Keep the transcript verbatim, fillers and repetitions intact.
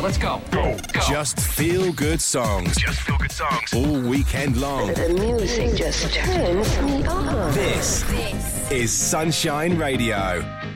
let's go. Go. Go. Just feel good songs. Just feel good songs. All weekend long. The music just turns me on. This, This is Sunshine Radio.